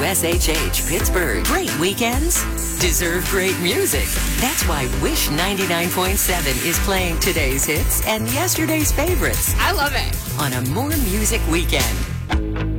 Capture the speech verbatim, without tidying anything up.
S H H Pittsburgh. Great weekends deserve great music. That's why Wish ninety-nine point seven is playing today's hits and yesterday's favorites I love it. on a More Music Weekend.